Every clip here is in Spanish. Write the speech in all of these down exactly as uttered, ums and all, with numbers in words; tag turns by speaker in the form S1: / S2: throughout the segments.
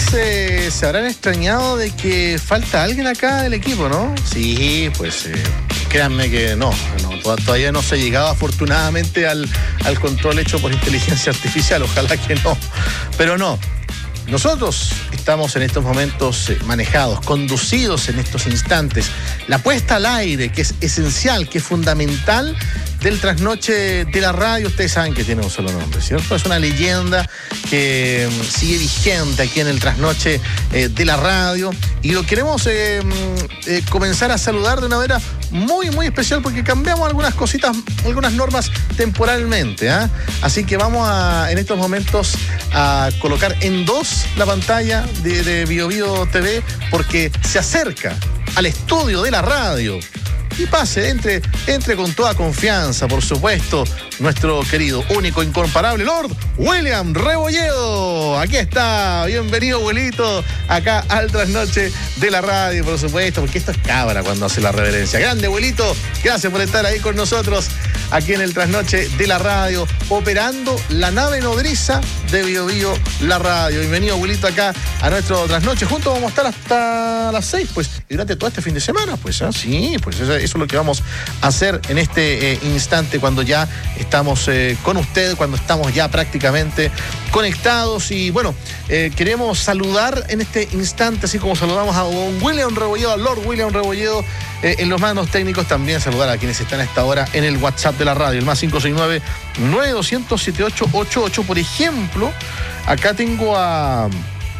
S1: eh, se habrán extrañado de que falta alguien acá del equipo, ¿no? Sí, pues eh, créanme que no, no, todavía no se ha llegado afortunadamente al, al control hecho por inteligencia artificial, ojalá que no, pero no. Nosotros estamos en estos momentos manejados, conducidos en estos instantes. La puesta al aire, que es esencial, que es fundamental del trasnoche de la radio, ustedes saben que tiene un solo nombre, ¿cierto? Es una leyenda que sigue vigente aquí en el trasnoche eh, de la radio y lo queremos eh, eh, comenzar a saludar de una manera muy, muy especial porque cambiamos algunas cositas, algunas normas temporalmente, ¿eh? Así que vamos a, en estos momentos a colocar en dos la pantalla de, de Bio Bio T V porque se acerca al estudio de la radio. Y pase, entre, entre con toda confianza, por supuesto, nuestro querido, único, incomparable Lord William Rebolledo. Aquí está, bienvenido, abuelito, acá al trasnoche de la radio, por supuesto, porque esto es cabra cuando hace la reverencia. Grande, abuelito, gracias por estar ahí con nosotros, aquí en el trasnoche de la radio, operando la nave nodriza de Bio Bio, la radio. Bienvenido, abuelito, acá a nuestro trasnoche. Juntos vamos a estar hasta las seis, pues, y durante todo este fin de semana, pues, ¿eh? Sí, pues, eso, eso es lo que vamos a hacer en este eh, instante cuando ya estamos eh, con usted, cuando estamos ya prácticamente conectados. Y bueno, eh, queremos saludar en este instante, así como saludamos a don William Rebolledo, a Lord William Rebolledo eh, en los mandos técnicos, también saludar a quienes están a esta hora en el WhatsApp de la radio, el más cinco seis nueve, nueve dos cero cero, siete ocho ocho ocho. Por ejemplo, acá tengo a...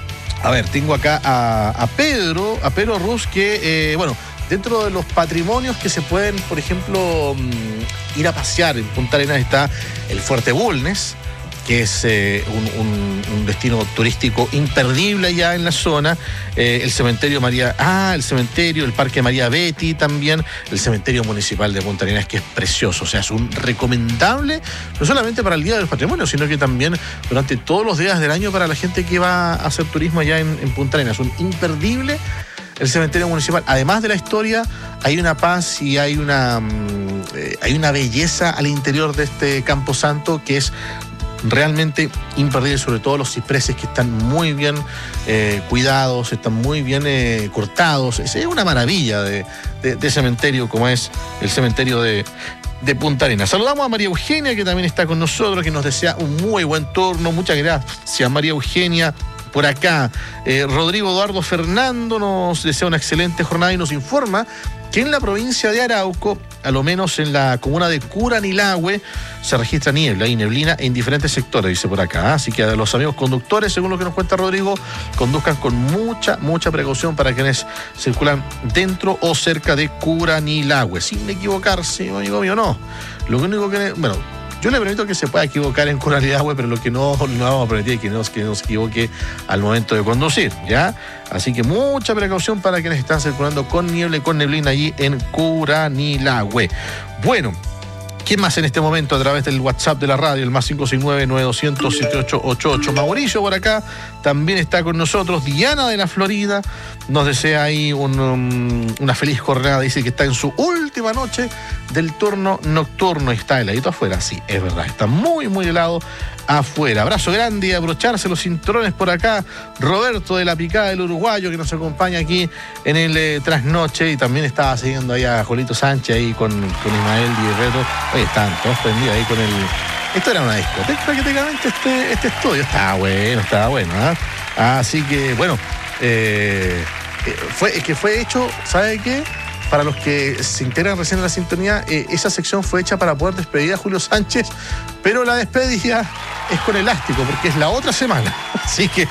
S1: A ver, tengo acá a, a Pedro, a Pedro Ruz, que, eh, bueno, dentro de los patrimonios que se pueden, por ejemplo, ir a pasear en Punta Arenas está el Fuerte Bulnes, que es eh, un, un, un destino turístico imperdible allá en la zona, eh, el cementerio María, ah, el cementerio, el Parque María Betty también, el cementerio municipal de Punta Arenas, que es precioso, o sea, es un recomendable, no solamente para el Día de los Patrimonios, sino que también durante todos los días del año para la gente que va a hacer turismo allá en, en Punta Arenas, un imperdible el cementerio municipal. Además de la historia, hay una paz y hay una, eh, hay una belleza al interior de este camposanto que es realmente imperdible, sobre todo los cipreses que están muy bien eh, cuidados, están muy bien eh, cortados. Es una maravilla de, de, de cementerio como es el cementerio de, de Punta Arenas. Saludamos a María Eugenia, que también está con nosotros, que nos desea un muy buen turno. Muchas gracias, María Eugenia. Por acá, eh, Rodrigo Eduardo Fernando nos desea una excelente jornada y nos informa que en la provincia de Arauco, a lo menos en la comuna de Curanilahue, se registra niebla y neblina en diferentes sectores, dice por acá. Así que a los amigos conductores, según lo que nos cuenta Rodrigo, conduzcan con mucha, mucha precaución para quienes circulan dentro o cerca de Curanilahue. Sin equivocarse, amigo mío, no. Lo único que... Bueno... Yo le permito que se pueda equivocar en Curanilahue, pero lo que no, no vamos a permitir es que no, que no se equivoque al momento de conducir, ¿ya? Así que mucha precaución para quienes están circulando con niebla y con neblina allí en Curanilahue. Bueno, ¿quién más en este momento a través del WhatsApp de la radio, el más cinco seis nueve, nueve dos cero cero, siete ocho ocho ocho? Mauricio por acá también está con nosotros. Diana de la Florida nos desea ahí un, um, una feliz jornada. Dice que está en su última noche del turno nocturno y está heladito afuera. Sí, es verdad, está muy, muy helado afuera. Abrazo grande y abrocharse los cinturones por acá. Roberto de la Picada del Uruguayo, que nos acompaña aquí en el eh, trasnoche, y también estaba siguiendo ahí a Jolito Sánchez ahí con, con Ismael Guerrero. Oye, estaban todos prendidos ahí con el... Esto era una discoteca prácticamente, este, este estudio. Estaba bueno, estaba bueno, ¿eh? Así que, bueno, eh, fue, es que fue hecho, ¿sabe qué? Para los que se integran recién en la sintonía, eh, esa sección fue hecha para poder despedir a Julio Sánchez, pero la despedida es con elástico, porque es la otra semana. Así que,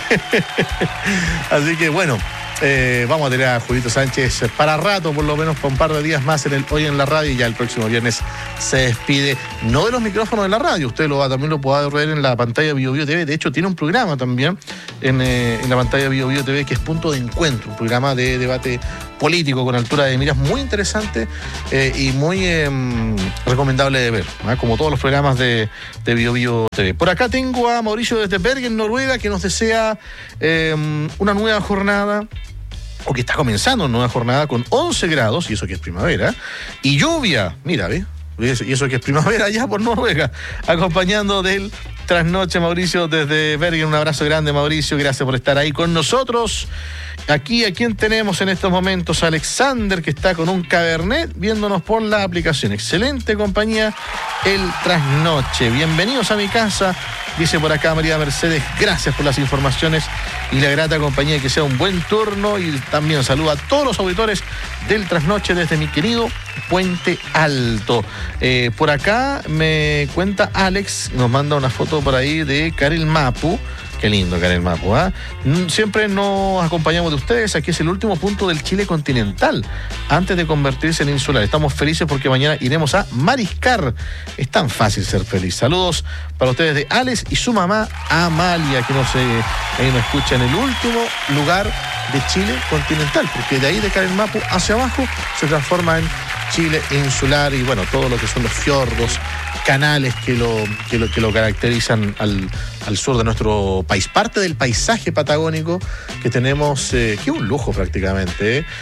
S1: así que bueno, eh, vamos a tener a Julito Sánchez para rato, por lo menos por un par de días más en el Hoy en la Radio, y ya el próximo viernes se despide, no de los micrófonos de la radio, usted lo va, también lo puede ver en la pantalla de Bio Bio T V. De hecho, tiene un programa también en, eh, en la pantalla de Bio Bio T V, que es Punto de Encuentro, un programa de debate político con altura de miras muy interesante eh, y muy eh, recomendable de ver, ¿no? Como todos los programas de, de Bio Bio T V. Por acá tengo a Mauricio desde Bergen, Noruega, que nos desea eh, una nueva jornada, o que está comenzando una nueva jornada con once grados, y eso que es primavera, y lluvia, mira, ¿ves? Y eso que es primavera allá por Noruega, acompañando del trasnoche, Mauricio, desde Bergen. Un abrazo grande, Mauricio. Gracias por estar ahí con nosotros. Aquí, ¿a quién tenemos en estos momentos? Alexander, que está con un Cabernet viéndonos por la aplicación. Excelente compañía, el trasnoche. Bienvenidos a mi casa, dice por acá María Mercedes. Gracias por las informaciones y la grata compañía. Que sea un buen turno. Y también saludo a todos los auditores del trasnoche desde mi querido Puente Alto. Eh, por acá me cuenta Alex, nos manda una foto por ahí de Karel Mapu. Qué lindo, Karel Mapu, ¿eh? Siempre nos acompañamos de ustedes. Aquí es el último punto del Chile continental antes de convertirse en insular. Estamos felices porque mañana iremos a mariscar. Es tan fácil ser feliz. Saludos para ustedes de Alex y su mamá Amalia, que nos, eh, ahí nos escucha en el último lugar de Chile continental, porque de ahí de Karel Mapu hacia abajo se transforma en Chile insular y bueno, todo lo que son los fiordos, canales que lo, que lo, que lo caracterizan al, al sur de nuestro país. Parte del paisaje patagónico que tenemos, eh, que es un lujo prácticamente, eh,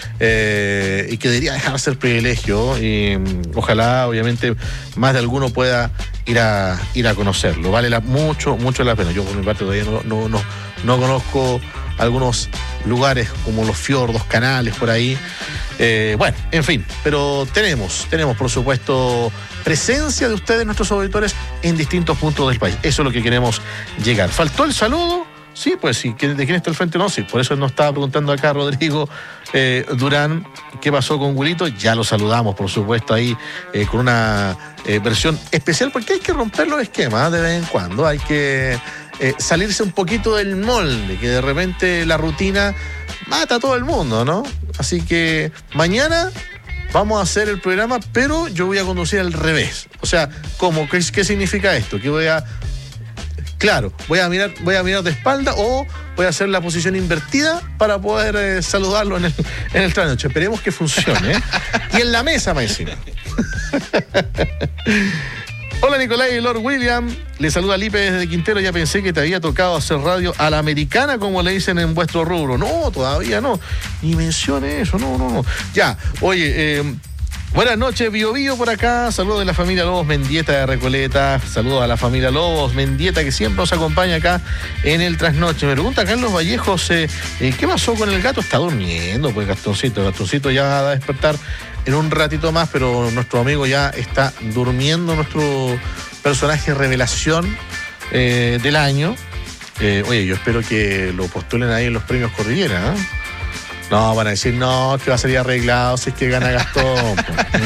S1: eh, y que debería dejar de ser privilegio. Y ojalá, obviamente, más de alguno pueda ir a, ir a conocerlo. Vale la, mucho, mucho la pena. Yo por mi parte todavía no, no, no, no conozco algunos lugares como los fiordos, canales por ahí. Eh, bueno, en fin, pero tenemos, tenemos por supuesto presencia de ustedes, nuestros auditores, en distintos puntos del país. Eso es lo que queremos llegar. ¿Faltó el saludo? Sí, pues sí. ¿De quién está al frente? No, sí. Por eso nos estaba preguntando acá Rodrigo eh, Durán qué pasó con Wilito. Ya lo saludamos, por supuesto, ahí eh, con una eh, versión especial, porque hay que romper los esquemas, ¿eh? De vez en cuando. Hay que eh, salirse un poquito del molde, que de repente la rutina mata a todo el mundo, ¿no? Así que mañana vamos a hacer el programa, pero yo voy a conducir al revés. O sea, ¿cómo? ¿Qué, qué significa esto? Que voy a... Claro, voy a mirar, voy a mirar de espalda o voy a hacer la posición invertida para poder eh, saludarlo en el, en el trasnoche. Esperemos que funcione, ¿eh? Y en la mesa, me encima. Hola Nicolai y Lord William, le saluda Lipe desde Quintero. Ya pensé que te había tocado hacer radio a la americana, como le dicen en vuestro rubro. No, todavía no, ni mencione eso, no, no, no. Ya, oye, eh, buenas noches, Bio Bio por acá. Saludos de la familia Lobos Mendieta de Recoleta. Saludos a la familia Lobos Mendieta, que siempre nos acompaña acá en el trasnoche. Me pregunta Carlos Vallejos, eh, eh, ¿qué pasó con el gato? Está durmiendo, pues Gastoncito. Gastoncito ya va a despertar en un ratito más, pero nuestro amigo ya está durmiendo, nuestro personaje revelación eh, del año. Eh, oye, yo espero que lo postulen ahí en los premios Cordillera, ¿eh? No, van a decir, no, que va a salir arreglado si es que gana Gastón.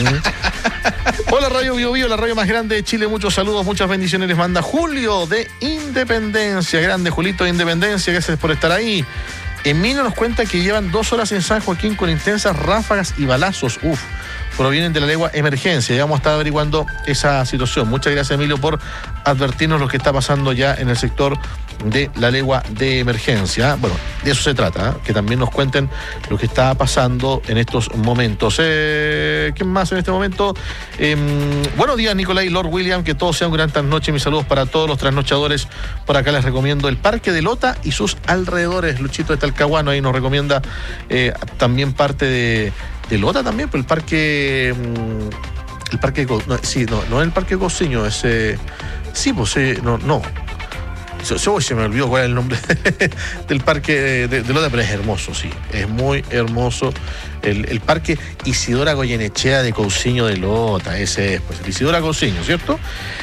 S1: ¿Mm? Hola, Radio Bio Bio, la radio más grande de Chile. Muchos saludos, muchas bendiciones. Les manda Julio de Independencia. Grande Julito de Independencia, gracias por estar ahí. Emilio nos cuenta que llevan dos horas en San Joaquín con intensas ráfagas y balazos. Uf, provienen de la legua emergencia. Ya vamos a estar averiguando esa situación. Muchas gracias, Emilio, por advertirnos lo que está pasando ya en el sector de la legua de emergencia. Bueno, de eso se trata, ¿eh? Que también nos cuenten lo que está pasando en estos momentos. Eh, ¿Quién más en este momento? Eh, buenos días, Nicolai y Lord William. Que todos sean gran trasnoche. Mis saludos para todos los trasnochadores. Por acá les recomiendo el Parque de Lota y sus alrededores. Luchito de Talcahuano ahí nos recomienda eh, también parte de, de Lota también, pero el parque... El parque... No, sí, no, no es el Parque Coseño, es... Eh, sí, pues eh, no, no. Se, se me olvidó cuál es el nombre del parque de, de Lota, pero es hermoso, sí. Es muy hermoso. El, el parque Isidora Goyenechea de Cousiño de Lota, ese es, pues, el Isidora Cousiño, ¿cierto?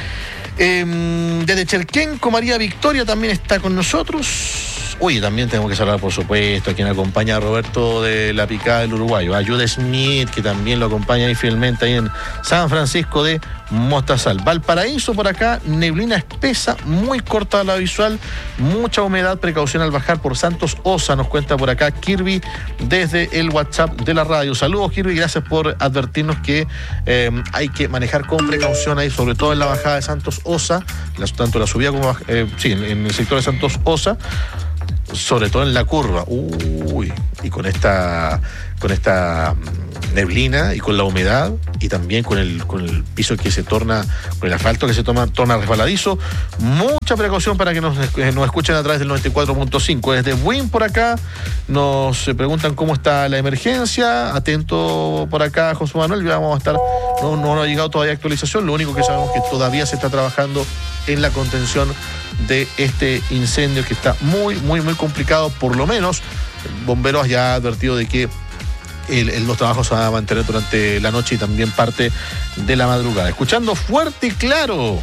S1: Eh, desde Chelquenco, María Victoria también está con nosotros. Oye, también tenemos que saludar, por supuesto, a quien acompaña a Roberto de la Picada del Uruguayo, a Jude Smith, que también lo acompaña ahí fielmente ahí en San Francisco de Mostazal. Valparaíso por acá, neblina espesa, muy corta la visual, mucha humedad, precaución al bajar por Santos Osa, nos cuenta por acá Kirby desde el WhatsApp de la radio. Saludos, Kirby, gracias por advertirnos que eh, hay que manejar con precaución ahí, sobre todo en la bajada de Santos Osa, tanto la subida como eh, sí, en, en el sector de Santos Osa, sobre todo en la curva. Uy, y con esta con esta neblina y con la humedad y también con el, con el piso que se torna, con el asfalto que se toma, torna resbaladizo. Mucha precaución para que nos, eh, nos escuchen a través del noventa y cuatro punto cinco. Desde Buin por acá nos eh, preguntan cómo está la emergencia. Atento por acá, José Manuel, ya vamos a estar, no, no ha llegado todavía actualización, lo único que sabemos es que todavía se está trabajando en la contención de este incendio que está muy, muy, muy complicado. Por lo menos, Bomberos ya ha advertido de que El, el, los trabajos se van a mantener durante la noche y también parte de la madrugada. Escuchando fuerte y claro.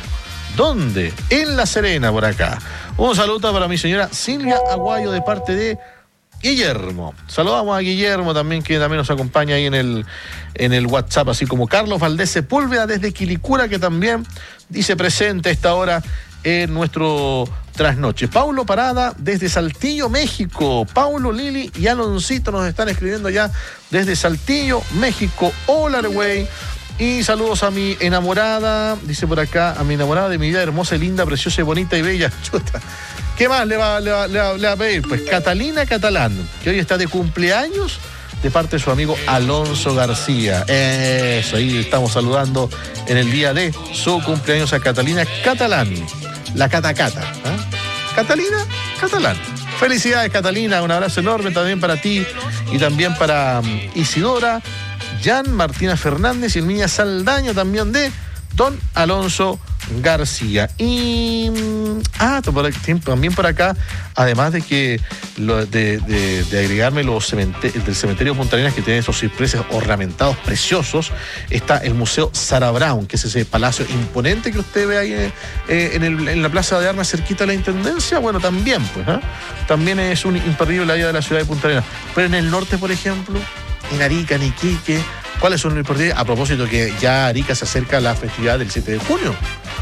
S1: ¿Dónde? En La Serena, por acá. Un saludo para mi señora Silvia Aguayo de parte de Guillermo. Saludamos a Guillermo también, que también nos acompaña ahí en el, en el WhatsApp, así como Carlos Valdés Sepúlveda desde Quilicura, que también dice presente a esta hora en nuestro trasnoche. Paulo Parada desde Saltillo, México. Paulo, Lili y Aloncito nos están escribiendo ya desde Saltillo, México. Hola, güey. Y saludos a mi enamorada, dice por acá, a mi enamorada de mi vida hermosa y linda, preciosa y bonita y bella. Chuta. ¿Qué más le va, le va, le va, le va a pedir? Pues Catalina Catalán, que hoy está de cumpleaños, de parte de su amigo Alonso García. Eso, ahí estamos saludando en el día de su cumpleaños a Catalina Catalán. La Catacata. ¿eh? Catalina Catalán. Felicidades, Catalina. Un abrazo enorme también para ti y también para um, Isidora, Jan, Martina Fernández y el niña Saldaña también de don Alonso García. Y ah, también por acá, además de que lo, de, de, de agregarme los cementerios del cementerio Punta Arenas, que tiene esos cipreses ornamentados preciosos, está el Museo Sarah Brown, que es ese palacio imponente que usted ve ahí eh, en, el, en la Plaza de Armas cerquita de la Intendencia. Bueno, también pues ¿eh? también es un imperdible la vida de la ciudad de Punta Arenas. Pero en el norte, por ejemplo, en Arica, en Iquique, ¿cuáles son los importantes? A propósito que ya Arica se acerca a la festividad del siete de junio.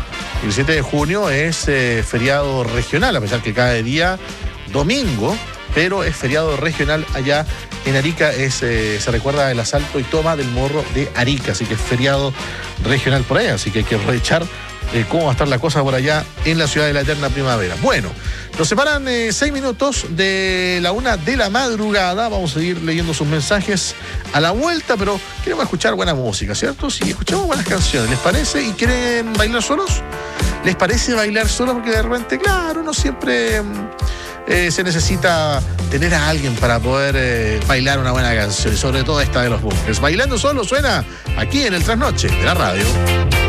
S1: El siete de junio es eh, feriado regional, a pesar que cae día domingo, pero es feriado regional allá en Arica. Es, eh, se recuerda el asalto y toma del Morro de Arica, así que es feriado regional por allá, así que hay que aprovechar eh, cómo va a estar la cosa por allá en la ciudad de la eterna primavera. Bueno, nos separan eh, seis minutos de la una de la madrugada. Vamos a seguir leyendo sus mensajes a la vuelta, pero queremos escuchar buena música, ¿cierto? Si escuchamos buenas canciones, ¿les parece? ¿Y quieren bailar solos? ¿Les parece bailar solos? Porque de repente, claro, no siempre eh, se necesita tener a alguien para poder eh, bailar una buena canción, y sobre todo esta de los Bunkers. Bailando solo suena aquí en el Trasnoche de la radio.